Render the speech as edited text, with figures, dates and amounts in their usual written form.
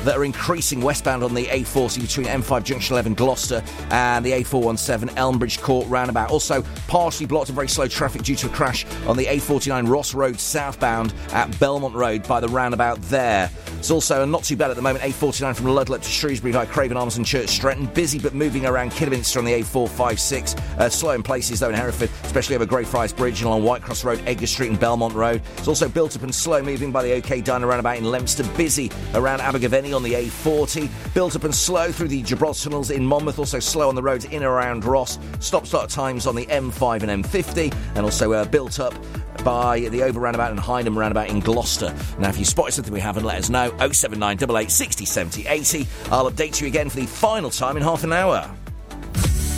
that are increasing westbound on the A40 between M5 Junction 11 Gloucester and the A417 Elmbridge Court roundabout. Also, partially blocked and very slow traffic due to a crash on the A49 Ross Road southbound at Belmont Road by the roundabout there. It's also not too bad at the moment, A49 from Ludlow to Shrewsbury by Craven Arms and Church Stretton. Busy but moving around Kidderminster on the A456. Slow in places though in Hereford, especially over Greyfriars Bridge and along Whitecross Road, Edgar Street and Belmont Road. It's also built up and slow moving by the OK Diner roundabout in Leominster. Busy around Abergavenny on the A40. Built up and slow through the Gibraltar tunnels in Monmouth. Also slow on the roads in and around Ross. Stop-start times on the M5 and M50. And also built up by the Over roundabout and Hynham roundabout in Gloucester. Now, if you spotted something we haven't, let us know. 07988 60 70 80. I'll update you again for the final time in half an hour.